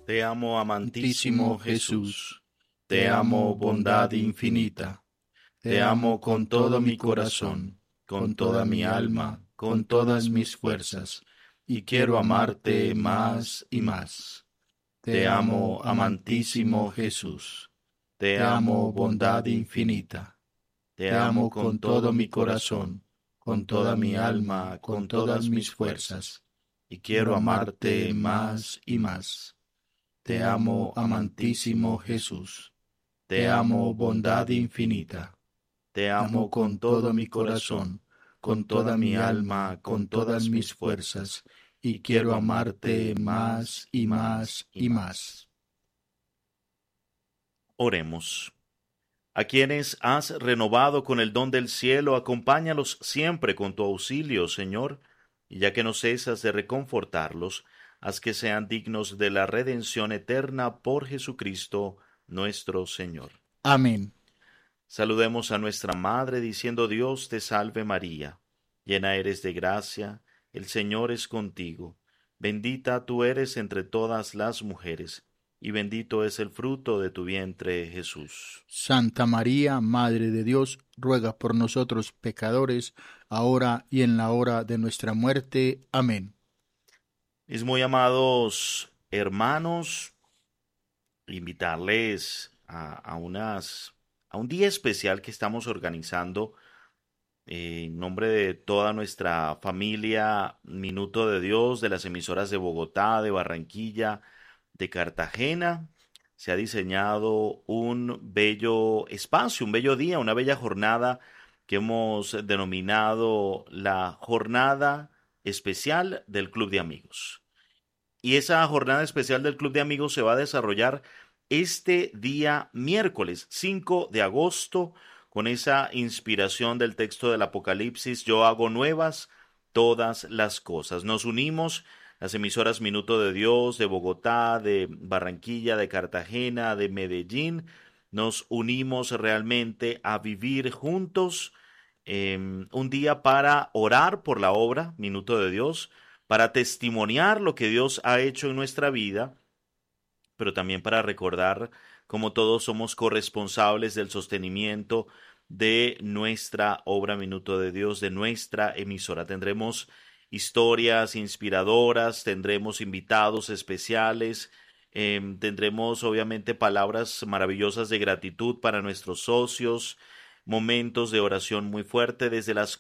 Te amo, amantísimo Jesús. Te amo, bondad infinita. Te amo con todo mi corazón, con toda mi alma, con todas mis fuerzas, y quiero amarte más y más. Te amo, amantísimo Jesús. Te amo, bondad infinita. Te amo con todo mi corazón, con toda mi alma, con todas mis fuerzas, y quiero amarte más y más. Te amo, amantísimo Jesús. Te amo, bondad infinita. Te amo con todo mi corazón, con toda mi alma, con todas mis fuerzas, y quiero amarte más y más y más. Oremos. A quienes has renovado con el don del cielo, acompáñalos siempre con tu auxilio, Señor, y ya que no cesas de reconfortarlos, haz que sean dignos de la redención eterna por Jesucristo nuestro Señor. Amén. Saludemos a nuestra Madre diciendo: Dios te salve María, llena eres de gracia, el Señor es contigo, bendita tú eres entre todas las mujeres, y bendito es el fruto de tu vientre, Jesús. Santa María, Madre de Dios, ruega por nosotros pecadores, ahora y en la hora de nuestra muerte. Amén. Mis muy amados hermanos, invitarles a un día especial que estamos organizando en nombre de toda nuestra familia Minuto de Dios, de las emisoras de Bogotá, de Barranquilla, de Cartagena. Se ha diseñado un bello espacio, un bello día, una bella jornada que hemos denominado la Jornada Especial del Club de Amigos. Y esa jornada especial del Club de Amigos se va a desarrollar este día miércoles 5 de agosto con esa inspiración del texto del Apocalipsis: yo hago nuevas todas las cosas. Nos unimos las emisoras Minuto de Dios de Bogotá, de Barranquilla, de Cartagena, de Medellín. Nos unimos realmente a vivir juntos un día para orar por la obra Minuto de Dios, para testimoniar lo que Dios ha hecho en nuestra vida, pero también para recordar cómo todos somos corresponsables del sostenimiento de nuestra obra Minuto de Dios, de nuestra emisora. Tendremos historias inspiradoras, tendremos invitados especiales, tendremos obviamente palabras maravillosas de gratitud para nuestros socios, momentos de oración muy fuerte desde las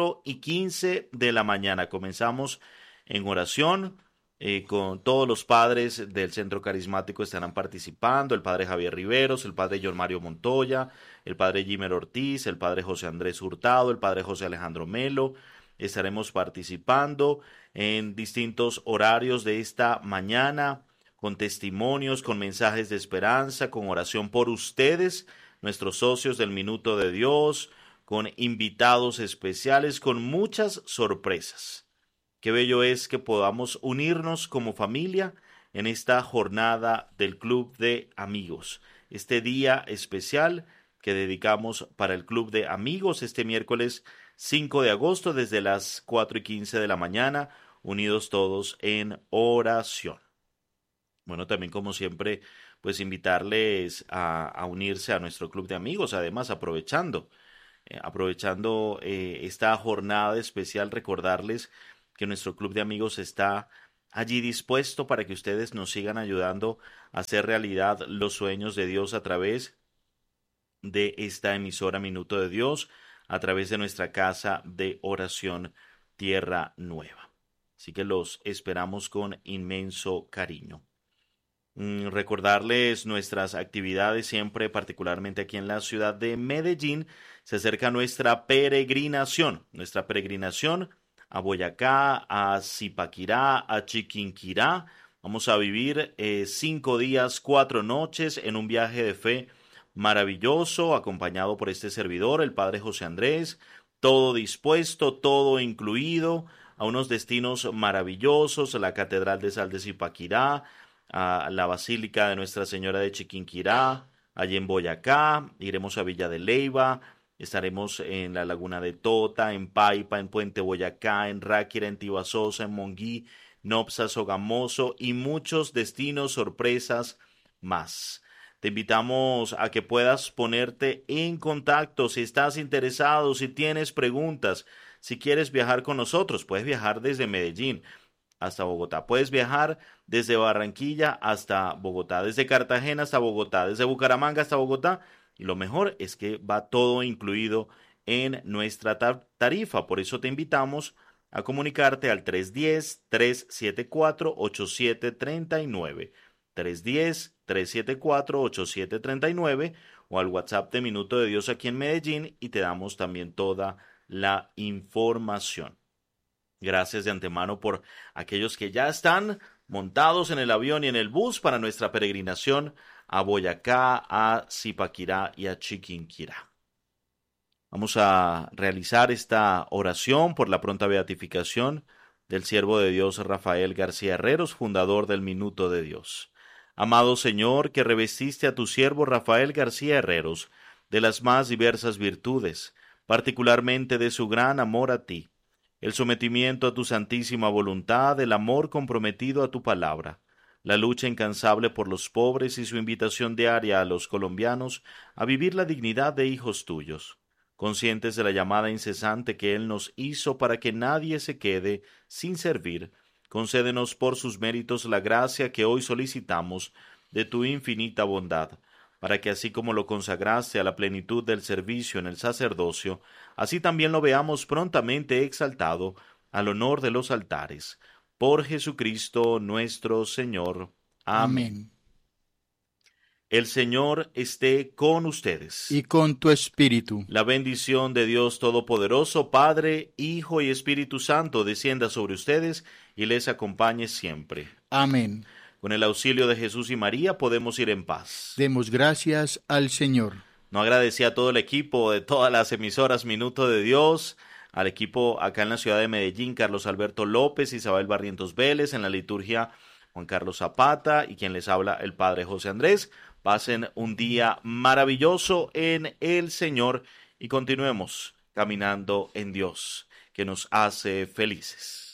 4:15 de la mañana. Comenzamos en oración. Con todos los padres del Centro Carismático estarán participando: el padre Javier Riveros, el padre John Mario Montoya, el padre Jimer Ortiz, el padre José Andrés Hurtado, el padre José Alejandro Melo. Estaremos participando en distintos horarios de esta mañana, con testimonios, con mensajes de esperanza, con oración por ustedes, nuestros socios del Minuto de Dios, con invitados especiales, con muchas sorpresas. Qué bello es que podamos unirnos como familia en esta jornada del Club de Amigos, este día especial que dedicamos para el Club de Amigos este miércoles 5 de agosto desde las 4:15 de la mañana, unidos todos en oración. Bueno, también como siempre, pues invitarles a unirse a nuestro Club de Amigos, además aprovechando esta jornada especial, recordarles que nuestro Club de Amigos está allí dispuesto para que ustedes nos sigan ayudando a hacer realidad los sueños de Dios a través de esta emisora Minuto de Dios, a través de nuestra casa de oración Tierra Nueva. Así que los esperamos con inmenso cariño. Recordarles nuestras actividades siempre, particularmente aquí en la ciudad de Medellín. Se acerca nuestra peregrinación a Boyacá, a Zipaquirá, a Chiquinquirá. Vamos a vivir 5 días, 4 noches en un viaje de fe maravilloso, acompañado por este servidor, el Padre José Andrés. Todo dispuesto, todo incluido, a unos destinos maravillosos: la Catedral de Sal de Zipaquirá, a la Basílica de Nuestra Señora de Chiquinquirá, allí en Boyacá. Iremos a Villa de Leyva, estaremos en la Laguna de Tota, en Paipa, en Puente Boyacá, en Ráquira, en Tibasosa, en Monguí, Nopsa, Sogamoso y muchos destinos sorpresas más. Te invitamos a que puedas ponerte en contacto si estás interesado, si tienes preguntas, si quieres viajar con nosotros. Puedes viajar desde Medellín hasta Bogotá. Puedes viajar desde Barranquilla hasta Bogotá, desde Cartagena hasta Bogotá, desde Bucaramanga hasta Bogotá. Y lo mejor es que va todo incluido en nuestra tarifa. Por eso te invitamos a comunicarte al 310-374-8739. 310-374-8739 o al WhatsApp de Minuto de Dios aquí en Medellín y te damos también toda la información. Gracias de antemano por aquellos que ya están montados en el avión y en el bus para nuestra peregrinación a Boyacá, a Zipaquirá y a Chiquinquirá. Vamos a realizar esta oración por la pronta beatificación del siervo de Dios Rafael García Herreros, fundador del Minuto de Dios. Amado Señor, que revestiste a tu siervo Rafael García Herreros de las más diversas virtudes, particularmente de su gran amor a ti, el sometimiento a tu santísima voluntad, el amor comprometido a tu palabra, la lucha incansable por los pobres y su invitación diaria a los colombianos a vivir la dignidad de hijos tuyos. Conscientes de la llamada incesante que Él nos hizo para que nadie se quede sin servir, concédenos por sus méritos la gracia que hoy solicitamos de tu infinita bondad, para que así como lo consagraste a la plenitud del servicio en el sacerdocio, así también lo veamos prontamente exaltado al honor de los altares. Por Jesucristo nuestro Señor. Amén. El Señor esté con ustedes. Y con tu espíritu. La bendición de Dios Todopoderoso, Padre, Hijo y Espíritu Santo, descienda sobre ustedes y les acompañe siempre. Amén. Con el auxilio de Jesús y María podemos ir en paz. Demos gracias al Señor. No agradecí a todo el equipo de todas las emisoras Minuto de Dios, al equipo acá en la ciudad de Medellín, Carlos Alberto López, Isabel Barrientos Vélez, en la liturgia Juan Carlos Zapata y quien les habla el Padre José Andrés. Pasen un día maravilloso en el Señor y continuemos caminando en Dios, que nos hace felices.